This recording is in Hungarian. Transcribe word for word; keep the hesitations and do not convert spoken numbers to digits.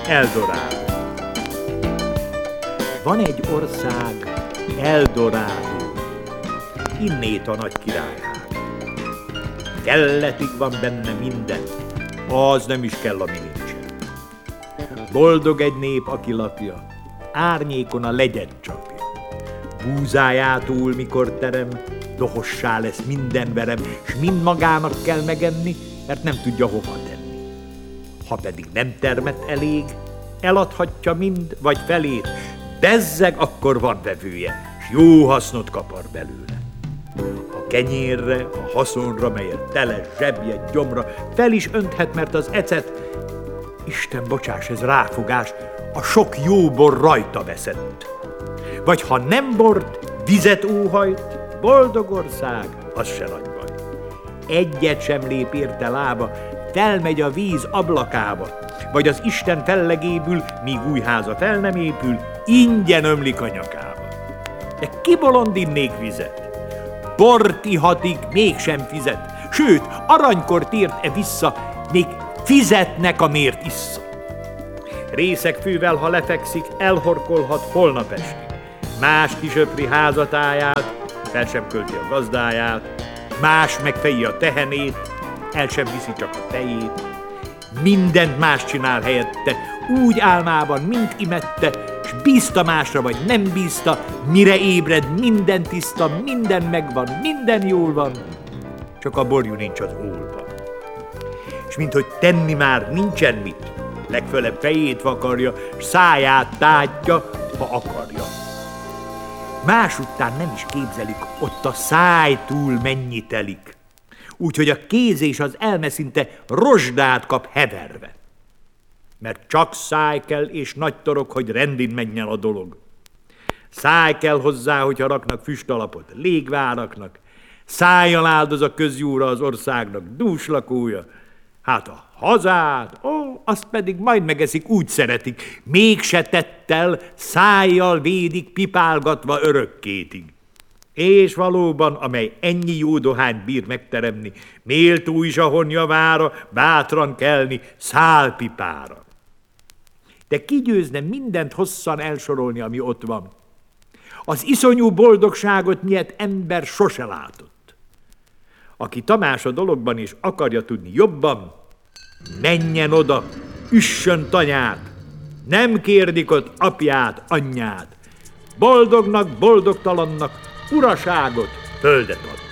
Eldorádó. Van egy ország, Eldorádó, innét a nagy királyház. Kelletig van benne minden, az nem is kell, ami nincsen. Boldog egy nép, aki lakja, árnyékon a legyet csapja. Búzájától, mikor terem, dohossá lesz minden verem, s mind magának kell megenni, mert nem tudja hova tenni. Ha pedig nem termet elég, eladhatja mind, vagy felét, bezzeg, akkor van vevője, s jó hasznot kapar belőle. A kenyérre, a haszonra, melyet tele, zsebje, gyomra, fel is önthet, mert az ecet, Isten bocsáss, ez ráfogás, a sok jó bor rajta veszett. Vagy ha nem bort, vizet óhajt, boldog ország, az se nagy baj. Egyet sem lép érte lába, felmegy a víz ablakába, vagy az Isten fellegébül, míg új háza fel nem épül, ingyen ömlik a nyakába. De ki bolond innék vizet? Bort ihatig mégsem fizet, sőt, aranykor tért-e vissza, még fizetnek, amért issza. Részegfővel, ha lefekszik, elhorkolhat holnap estig. Más kisöpri házatáját, fel sem költi a gazdáját, más megfeji a tehenét, el sem viszi csak a tejét. Mindent más csinál helyette, úgy álmában, mint imette, s bízta másra, vagy nem bízta, mire ébred, minden tiszta, minden megvan, minden jól van, csak a borjú nincs az ólban. És minthogy tenni már nincsen mit, legfölebb fejét vakarja, s száját tátja, ha akarja. Más után nem is képzelik, ott a száj túl mennyi telik. Úgyhogy a kéz és az elme szinte rozsdát kap heverve. Mert csak száj kell és nagy torok, hogy rendin menjen a dolog. Száj kell hozzá, hogyha raknak füstalapot, légváraknak. Szájjal áldoz a közjúra az országnak dús lakója. Hát a hazát, ó, azt pedig majd megeszik, úgy szeretik, mégse tettel, szájjal védik, pipálgatva örökkétig. És valóban, amely ennyi jó dohányt bír megteremni, méltó is a honjavára, bátran kelni, szálpipára. De ki győzne mindent hosszan elsorolni, ami ott van? Az iszonyú boldogságot miért ember sose látott. Aki tamás a dologban és akarja tudni jobban, menjen oda, üssön tanyát, nem kérdik ott apját, anyját. Boldognak, boldogtalannak uraságot, földet ad.